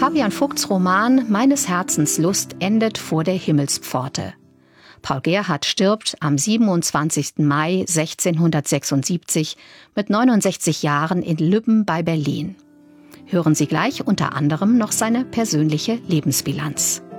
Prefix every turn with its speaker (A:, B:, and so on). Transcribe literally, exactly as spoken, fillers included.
A: Fabian Vogts Roman »Meines Herzens Lust« endet vor der Himmelspforte. Paul Gerhardt stirbt am siebenundzwanzigsten Mai sechzehnhundertsechsundsiebzig mit neunundsechzig Jahren in Lübben bei Berlin. Hören Sie gleich unter anderem noch seine persönliche Lebensbilanz.